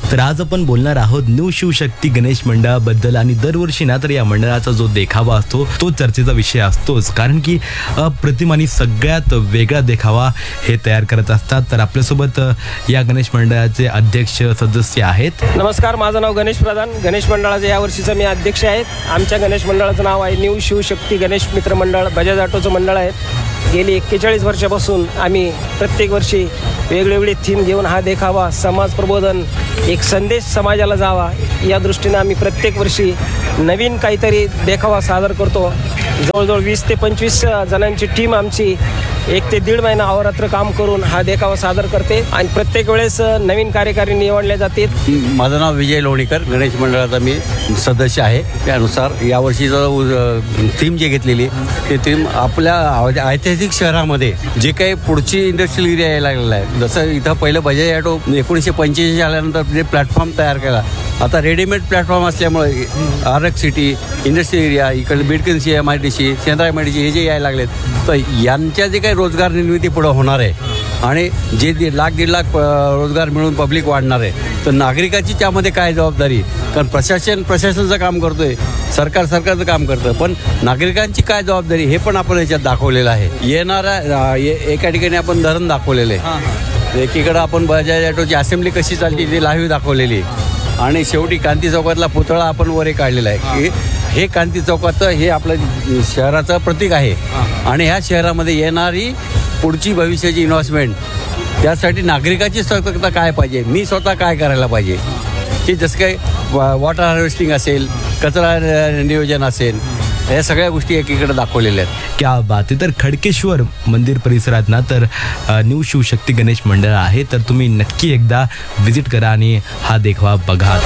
तर आज आपण बोलणार आहोत न्यू शिवशक्ती गणेश मंडळाबद्दल. आणि दरवर्षी ना तर या मंडळाचा जो देखावा असतो तो चर्चेचा विषय असतोच, कारण की प्रतिमानी सगळ्यात वेगळा देखावा हे तयार करत असतात. तर आपल्यासोबत या गणेश मंडळाचे अध्यक्ष सदस्य आहेत. नमस्कार, माझं नाव गणेश प्रधान. गणेश मंडळाचं या वर्षीचं मी अध्यक्ष आहे. आमच्या गणेश मंडळाचं नाव आहे न्यू शिवशक्ती गणेश मित्र मंडळ. बजाज ऑटोचं मंडळ आहे. गेली 41 वर्षापासून आम्ही प्रत्येक वर्षी वेगवेगळी थीम घेऊन हा देखावा, समाज प्रबोधन, एक संदेश समाजाला जावा या दृष्टीनं आम्ही प्रत्येक वर्षी नवीन काहीतरी देखावा सादर करतो. जवळजवळ 20 ते 25 जणांची टीम आमची 1 ते 1.5 महिना अहोरात्र काम करून हा देखावा सादर करते आणि प्रत्येक वेळेस नवीन कार्यकारी निवडले जाते. माझं नाव विजय लोणीकर, गणेश मंडळाचा मी सदस्य आहे. त्यानुसार यावर्षीचं थीम जे घेतलेली ते थीम आपल्या ऐतिहासिक शहरामध्ये जे काही पुढची इंडस्ट्रियल एरिया यायला लागलेला आहे. जसं इथं पहिलं बजाज ऑटो 1985 आल्यानंतर जे प्लॅटफॉर्म तयार केला, आता रेडीमेड प्लॅटफॉर्म असल्यामुळे RX सिटी, इंडस्ट्रियल एरिया, इकडे बिडकिन्सी, MIDC, सेंद्रा MIDC हे जे यायला लागलेत, तर यांच्या जे काही रोजगार निर्मिती पुढं होणार आहे आणि जे 1.5 लाख रोजगार मिळून पब्लिक वाढणार आहे, तर नागरिकाची त्यामध्ये काय जबाबदारी? कारण प्रशासनाचं काम करतोय, सरकारचं काम करतं, पण नागरिकांची काय जबाबदारी हे पण आपण याच्यात दाखवलेलं आहे. येणाऱ्या एका ठिकाणी आपण धरण दाखवलेलं आहे, एकीकडं आपण बजाज ऑटोची असेंब्ली कशी चालते ते लाईव्ह दाखवलेली, आणि शेवटी क्रांती चौकातला पुतळा आपण वरे काढलेला आहे की हे क्रांती चौकाचं हे आपलं शहराचं प्रतीक आहे. आणि ह्या शहरामध्ये येणारी पुढची भविष्याची इन्व्हेस्टमेंट, त्यासाठी नागरिकाची सतर्कता काय पाहिजे, मी स्वतः काय करायला पाहिजे, की जसं काही वॉटर हार्वेस्टिंग असेल, कचरा नियोजन असेल, या सगळ्या गोष्टी एकीकडे दाखवलेल्या आहेत. क्या बात आहे. तर खडकेश्वर मंदिर परिसरात ना तर न्यू शिवशक्ती गणेश मंडळ आहे, तर तुम्ही नक्की एकदा व्हिजिट करा आणि हा देखावा बघा.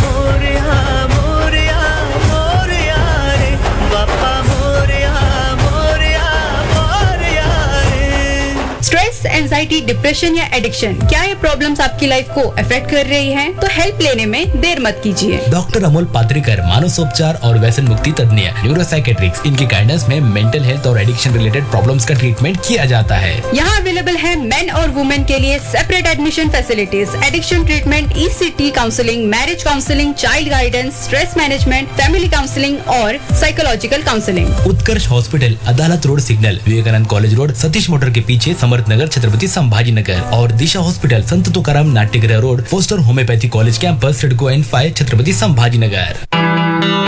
स्ट्रेस, एंजाइटी, डिप्रेशन या एडिक्शन, क्या ये प्रॉब्लम्स आपकी लाइफ को अफेक्ट कर रही हैं? तो हेल्प लेने में देर मत कीजिए. डॉक्टर अमोल पात्रिकर, मानसोपचार और व्यसन मुक्ति तज्ञ, न्यूरोसाइकेट्रिक्स, इनकी गाइडेंस में मेंटल हेल्थ और एडिक्शन रिलेटेड प्रॉब्लम्स का ट्रीटमेंट किया जाता है. यहाँ अवेलेबल है मेन और वुमेन के लिए separate admission facilities, addiction treatment, ECT counselling, marriage counselling, child guidance, stress management, family counselling और साइकोलॉजिकल काउंसलिंग. उत्कर्ष हॉस्पिटल, अदालत road signal, Vivekananda college road, Satish motor के पीछे, समर्थनगर, छत्रपति संभाजीनगर. और दिशा हॉस्पिटल, संत तुकाराम नाट्यगृह road, poster homeopathy college campus, CIDCO N5, Chhatrapati Sambhajinagar.